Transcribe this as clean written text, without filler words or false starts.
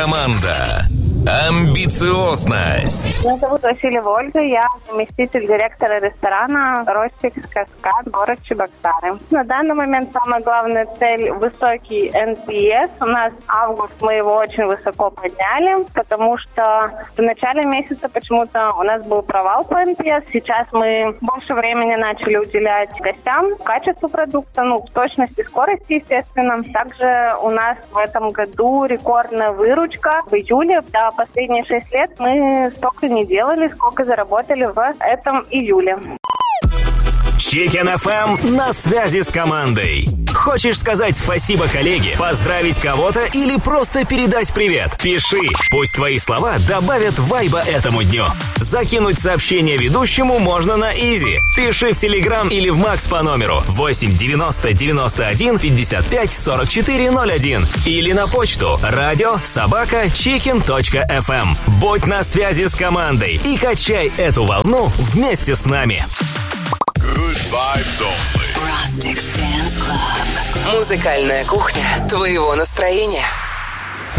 Команда. Амбициозность. Меня зовут Васильева Ольга, я заместитель директора ресторана «Ростик Каскад», город Чебоксары. На данный момент самая главная цель – высокий NPS. У нас август, мы его очень высоко подняли, потому что в начале месяца почему-то у нас был провал по NPS. Сейчас мы больше времени начали уделять гостям, качеству продукта, точности, скорости, естественно. Также у нас в этом году рекордная выручка. В июле, последние 6 лет мы столько не делали, сколько заработали в этом июле. Chicken FM на связи с командой. Хочешь сказать спасибо коллеге, поздравить кого-то или просто передать привет? Пиши. Пусть твои слова добавят вайба этому дню. Закинуть сообщение ведущему можно на Easy. Пиши в Telegram или в Max по номеру 8 90 91 55 44 01 или на почту radio@chicken.fm. Будь на связи с командой и качай эту волну вместе с нами. Good vibes only. Rustic's Dance Club. Музыкальная кухня твоего настроения.